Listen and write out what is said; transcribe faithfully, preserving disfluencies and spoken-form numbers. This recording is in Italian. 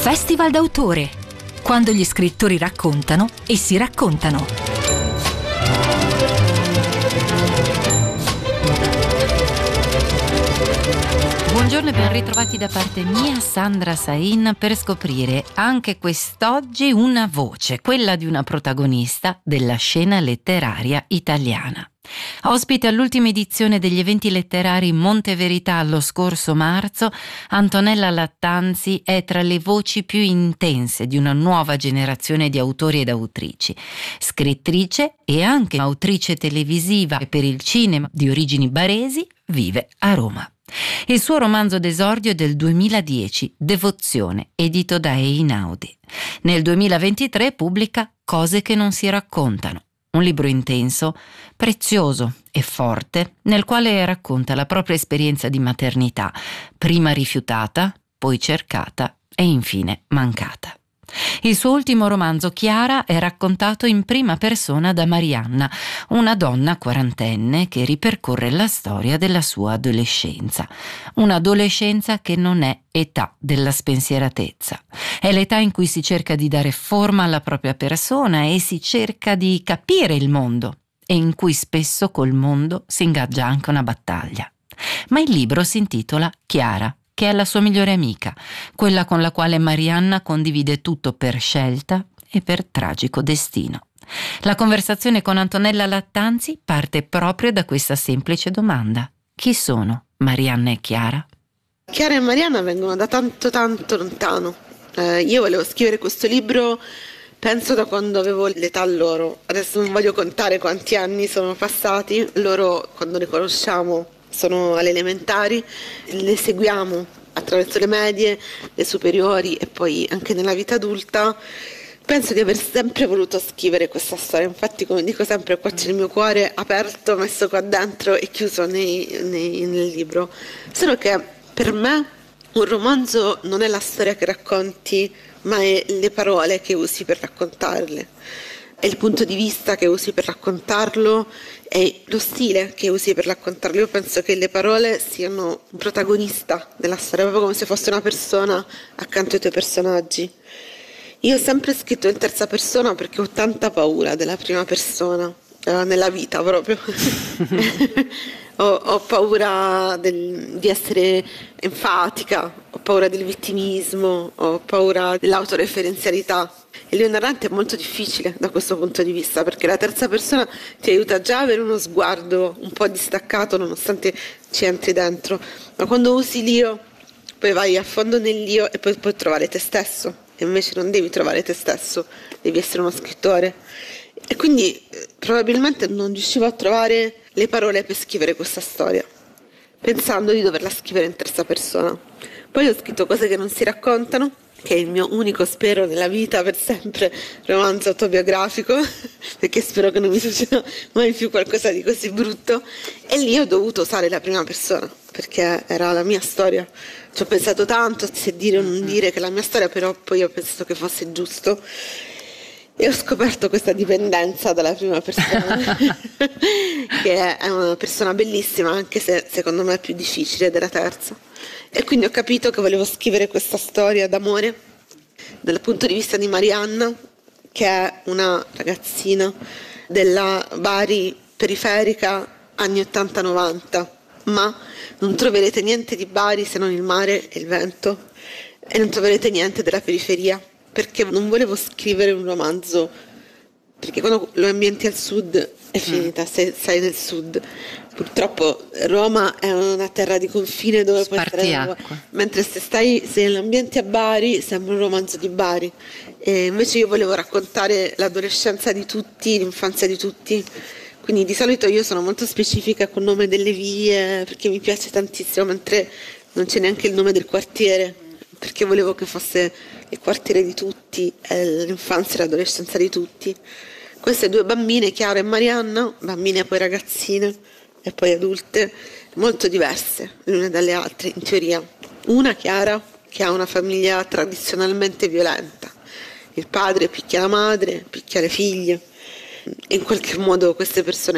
Festival d'autore, quando gli scrittori raccontano e si raccontano. Buongiorno e ben ritrovati da parte mia, Sandra Sain, per scoprire anche quest'oggi una voce, quella di una protagonista della scena letteraria italiana. Ospite all'ultima edizione degli eventi letterari Monte Verità lo scorso marzo, Antonella Lattanzi è tra le voci più intense di una nuova generazione di autori ed autrici. Scrittrice e anche autrice televisiva per il cinema di origini baresi, vive a Roma. Il suo romanzo d'esordio è del duemiladieci, Devozione, edito da Einaudi. Nel duemilaventitré pubblica Cose che non si raccontano, un libro intenso, prezioso e forte, nel quale racconta la propria esperienza di maternità, prima rifiutata, poi cercata e infine mancata. Il suo ultimo romanzo, Chiara, è raccontato in prima persona da Marianna, una donna quarantenne che ripercorre la storia della sua adolescenza. Un'adolescenza che non è età della spensieratezza. È l'età in cui si cerca di dare forma alla propria persona e si cerca di capire il mondo, e in cui spesso col mondo si ingaggia anche una battaglia. Ma il libro si intitola Chiara, che è la sua migliore amica, quella con la quale Marianna condivide tutto per scelta e per tragico destino. La conversazione con Antonella Lattanzi parte proprio da questa semplice domanda: chi sono Marianna e Chiara? Chiara e Marianna vengono da tanto tanto lontano. Eh, io volevo scrivere questo libro, penso, da quando avevo l'età loro. Adesso non voglio contare quanti anni sono passati. Loro, quando le conosciamo, sono alle elementari, le seguiamo attraverso le medie, le superiori e poi anche nella vita adulta. Penso di aver sempre voluto scrivere questa storia, infatti, come dico sempre, qua c'è il mio cuore aperto, messo qua dentro e chiuso nei, nei, nel libro. Solo che per me un romanzo non è la storia che racconti, ma è le parole che usi per raccontarle. È il punto di vista che usi per raccontarlo, è lo stile che usi per raccontarlo. Io penso che le parole siano un protagonista della storia, proprio come se fosse una persona accanto ai tuoi personaggi. Io ho sempre scritto in terza persona perché ho tanta paura della prima persona, eh, nella vita proprio. ho, ho paura del, di essere enfatica, ho paura del vittimismo, ho paura dell'autoreferenzialità. E il narrante è molto difficile da questo punto di vista, perché la terza persona ti aiuta già a avere uno sguardo un po' distaccato nonostante ci entri dentro, ma quando usi l'io poi vai a fondo nell'io e poi puoi trovare te stesso, e invece non devi trovare te stesso, devi essere uno scrittore. E quindi eh, probabilmente non riuscivo a trovare le parole per scrivere questa storia, pensando di doverla scrivere in terza persona. Poi ho scritto Cose che non si raccontano, che è il mio unico, spero, nella vita per sempre, romanzo autobiografico, perché spero che non mi succeda mai più qualcosa di così brutto. E lì ho dovuto usare la prima persona, perché era la mia storia. Ci ho pensato tanto se dire o non dire che è la mia storia, però poi ho pensato che fosse giusto. E ho scoperto questa dipendenza dalla prima persona, che è una persona bellissima, anche se secondo me è più difficile della terza. E quindi ho capito che volevo scrivere questa storia d'amore dal punto di vista di Marianna, che è una ragazzina della Bari periferica anni ottanta novanta, ma non troverete niente di Bari se non il mare e il vento, e non troverete niente della periferia, perché non volevo scrivere un romanzo, perché quando lo ambienti al sud è finita, sei, sei nel sud. Purtroppo Roma è una terra di confine dove puoi stare, mentre se stai se nell'ambiente a Bari sembra un romanzo di Bari. E invece io volevo raccontare l'adolescenza di tutti, l'infanzia di tutti. Quindi di solito io sono molto specifica col nome delle vie, perché mi piace tantissimo, mentre non c'è neanche il nome del quartiere, perché volevo che fosse il quartiere di tutti, l'infanzia e l'adolescenza di tutti. Queste due bambine, Chiara e Marianna, bambine e poi ragazzine e poi adulte, molto diverse le une dalle altre in teoria. Una, Chiara, che ha una famiglia tradizionalmente violenta. Il padre picchia la madre, picchia le figlie. In qualche modo queste persone